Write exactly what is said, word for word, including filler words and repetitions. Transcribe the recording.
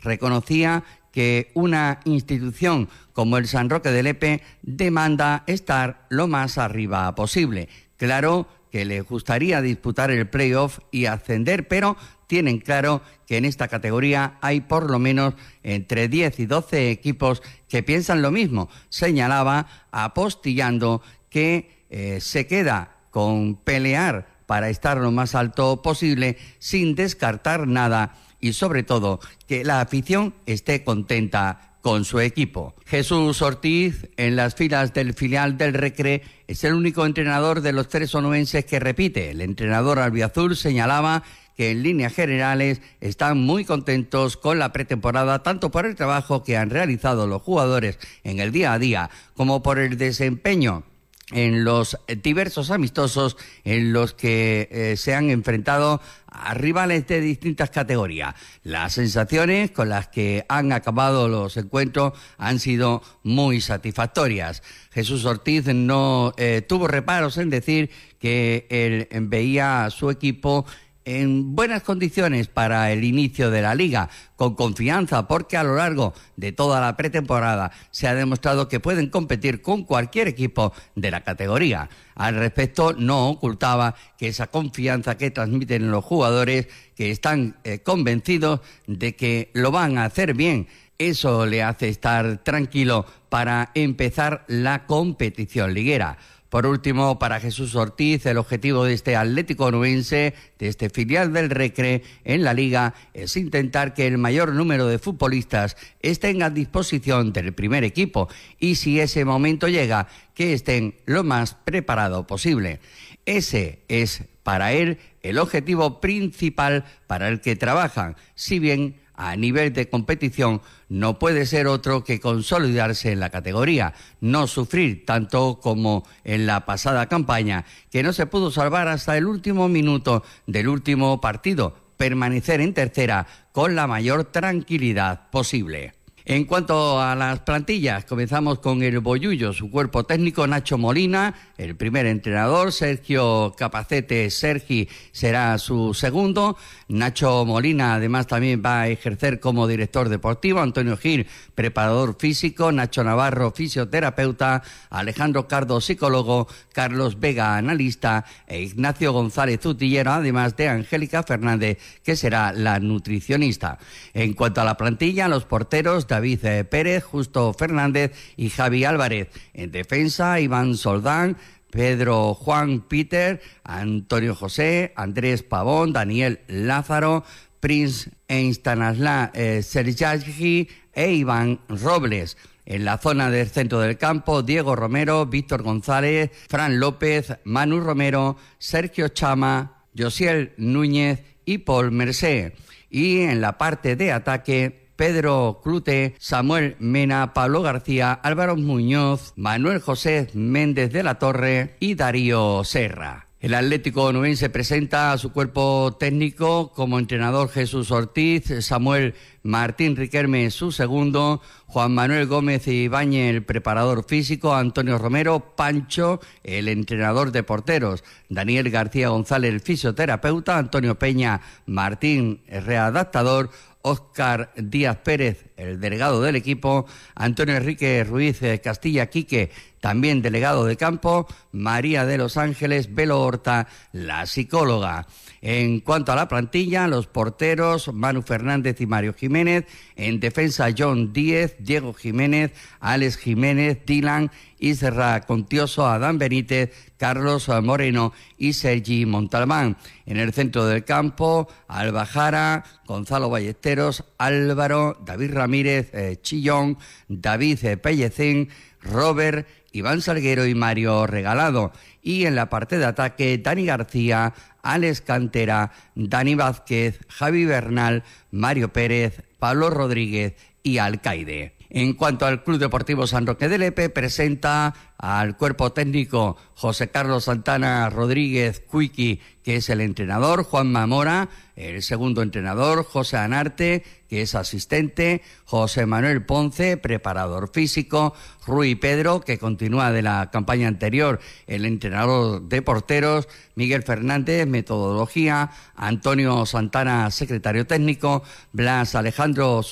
reconocía que una institución como el San Roque de Lepe demanda estar lo más arriba posible. Claro que les gustaría disputar el playoff y ascender, pero tienen claro que en esta categoría hay por lo menos entre diez y doce equipos que piensan lo mismo. Señalaba, apostillando, que eh, se queda con pelear para estar lo más alto posible sin descartar nada y sobre todo que la afición esté contenta con su equipo. Jesús Ortiz, en las filas del filial del Recre, es el único entrenador de los tres onubenses que repite. El entrenador albiazul señalaba que en líneas generales están muy contentos con la pretemporada, tanto por el trabajo que han realizado los jugadores en el día a día, como por el desempeño en los diversos amistosos en los que eh, se han enfrentado a rivales de distintas categorías. Las sensaciones con las que han acabado los encuentros han sido muy satisfactorias. Jesús Ortiz no eh, tuvo reparos en decir que él veía a su equipo en buenas condiciones para el inicio de la liga, con confianza, porque a lo largo de toda la pretemporada se ha demostrado que pueden competir con cualquier equipo de la categoría. Al respecto, no ocultaba que esa confianza que transmiten los jugadores, que están eh, convencidos de que lo van a hacer bien, eso le hace estar tranquilo para empezar la competición liguera. Por último, para Jesús Ortiz, el objetivo de este Atlético Onubense, de este filial del Recre en la Liga, es intentar que el mayor número de futbolistas estén a disposición del primer equipo y, si ese momento llega, que estén lo más preparado posible. Ese es, para él, el objetivo principal para el que trabajan, si bien a nivel de competición no puede ser otro que consolidarse en la categoría, no sufrir tanto como en la pasada campaña, que no se pudo salvar hasta el último minuto del último partido, permanecer en tercera con la mayor tranquilidad posible. En cuanto a las plantillas, comenzamos con el Bollullo, su cuerpo técnico Nacho Molina, el primer entrenador, Sergio Capacete Sergi será su segundo. Nacho Molina además también va a ejercer como director deportivo, Antonio Gil, preparador físico, Nacho Navarro, fisioterapeuta, Alejandro Cardo, psicólogo, Carlos Vega, analista, e Ignacio González Utillero, además de Angélica Fernández, que será la nutricionista. En cuanto a la plantilla, los porteros, David Pérez, Justo Fernández y Javi Álvarez. En defensa, Iván Soldán, Pedro Juan Peter, Antonio José, Andrés Pavón, Daniel Lázaro, Prince Einstanasla eh, Sergiagi e Iván Robles. En la zona del centro del campo, Diego Romero, Víctor González, Fran López, Manu Romero, Sergio Chama, Josiel Núñez y Paul Mercé. Y en la parte de ataque, Pedro Clute, Samuel Mena, Pablo García, Álvaro Muñoz, Manuel José Méndez de la Torre y Darío Serra. El Atlético Onubense presenta a su cuerpo técnico como entrenador Jesús Ortiz, Samuel Martín Riquelme su segundo, Juan Manuel Gómez Ibáñez el preparador físico, Antonio Romero, Pancho el entrenador de porteros, Daniel García González el fisioterapeuta, Antonio Peña Martín el readaptador, Óscar Díaz Pérez, el delegado del equipo, Antonio Enrique Ruiz Castilla Quique, también delegado de campo, María de los Ángeles Velo Horta, la psicóloga. En cuanto a la plantilla, los porteros, Manu Fernández y Mario Jiménez, en defensa John Díez, Diego Jiménez, Alex Jiménez, Dylan, Isra Contioso, Adán Benítez, Carlos Moreno y Sergi Montalbán. En el centro del campo, Alba Jara, Gonzalo Ballesteros, Álvaro, David Ramírez, eh, Chillón, David eh, Pellecín, Robert, Iván Salguero y Mario Regalado. Y en la parte de ataque, Dani García, Alex Cantera, Dani Vázquez, Javi Bernal, Mario Pérez, Pablo Rodríguez y Alcaide. En cuanto al Club Deportivo San Roque de Lepe, presenta al cuerpo técnico José Carlos Santana Rodríguez Cuiqui, que es el entrenador, Juan Mamora, el segundo entrenador, José Anarte, que es asistente, José Manuel Ponce, preparador físico, Rui Pedro, que continúa de la campaña anterior, el entrenador de porteros, Miguel Fernández, metodología, Antonio Santana, secretario técnico, Blas Alejandro